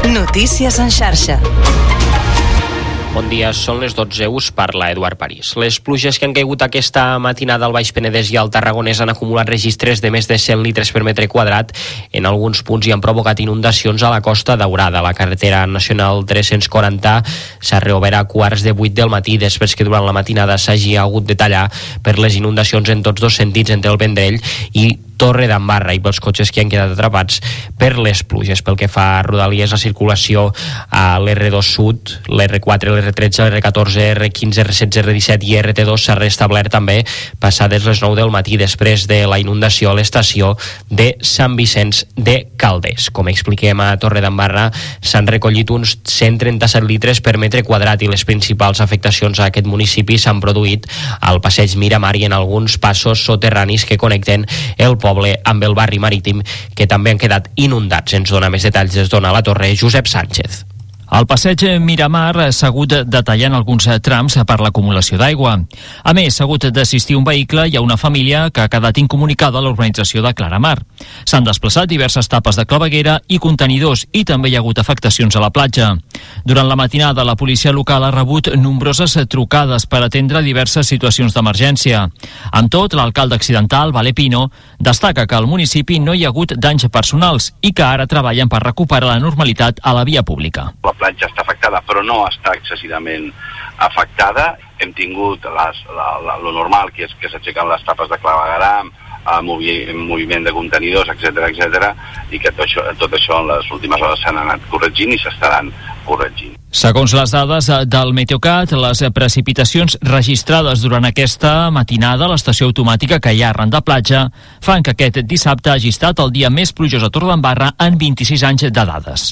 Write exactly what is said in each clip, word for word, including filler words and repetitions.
Notícies en xarxa. Bon dia, són les dotze, us parla Eduard París. Les pluges que han caigut aquesta matinada al Baix Penedès i al Tarragonès han acumulat registres de més de cent litres per metre quadrat en alguns punts i han provocat inundacions a la Costa Daurada. La carretera nacional tres-cents quaranta s'ha reobert a quarts de vuit del matí després que durant la matinada s'hagi hagut de tallar per les inundacions en tots dos sentits entre el Vendrell i Torre d'Embarra i pels cotxes que han quedat atrapats per les pluges. Pel que fa a Rodalies, la circulació a l'erre dos Sud, l'erre quatre, l'erre tretze, l'erre catorze, erre quinze, erre setze, erre disset i erre te dos s'ha restablert també passades les nou del matí després de la inundació a l'estació de Sant Vicenç de Calders. Com expliquem, a Torre d'Embarra s'han recollit uns cent trenta-set litres per metre quadrat i les principals afectacions a aquest municipi s'han produït al passeig Miramar i en alguns passos soterranis que connecten el poble amb el barri marítim, que també han quedat inundats. Ens dona més detalls des d'on a la Torre Josep Sánchez. El passeig Miramar s'ha hagut de tallar en alguns trams per l'acumulació d'aigua. A més, s'ha hagut d'assistir un vehicle i a una família que ha quedat incomunicada a l'urbanització de Claramar. S'han desplaçat diverses tapes de claveguera i contenidors i també hi ha hagut afectacions a la platja. Durant la matinada, la policia local ha rebut nombroses trucades per atendre diverses situacions d'emergència. Amb tot, l'alcalde accidental, Valer Pino, destaca que al municipi no hi ha hagut danys personals i que ara treballen per recuperar la normalitat a la via pública. La platja està afectada, però no està excessivament afectada. Hem tingut les, la, la, lo normal, que és que s'aixequen les tapes de clavegueram, el movi, moviment de contenidors, etcètera, etcètera, i que tot això, tot això en les últimes hores s'han anat corregint i s'estaran corregint. Segons les dades del Meteocat, les precipitacions registrades durant aquesta matinada a l'estació automàtica que hi ha arran de platja fan que aquest dissabte hagi estat el dia més plujós a Torredembarra en vint-i-sis anys de dades.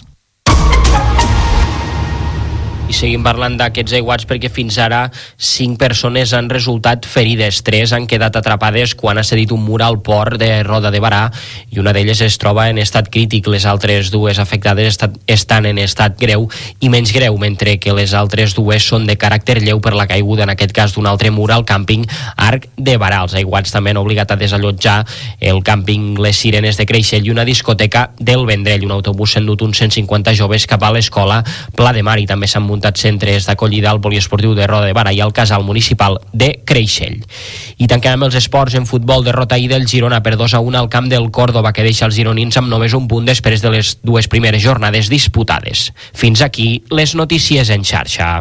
I seguim parlant d'aquests aiguats perquè fins ara cinc persones han resultat ferides. Tres han quedat atrapades quan ha cedit un mur al port de Roda de Barà i una d'elles es troba en estat crític. Les altres dues afectades estat, estan en estat greu i menys greu, mentre que les altres dues són de caràcter lleu per la caiguda, en aquest cas d'un altre mur al càmping Arc de Barà. Els aiguats també han obligat a desallotjar el càmping Les Sirenes de Creixell i una discoteca del Vendrell. Un autobús s'ha endut uns cent cinquanta joves cap a l'escola Pla de Mar i també s'han muntat centres d'acollida al poliesportiu de Roda de Barà i al casal municipal de Creixell. I tanquem amb els esports. En futbol, derrota ahir del Girona per dos a un al camp del Córdoba, que deixa els gironins amb només un punt després de les dues primeres jornades disputades. Fins aquí les notícies en xarxa.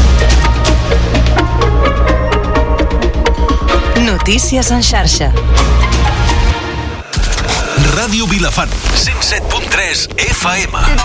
Notícies en xarxa. Ràdio Vilafant, cent set punt tres F M.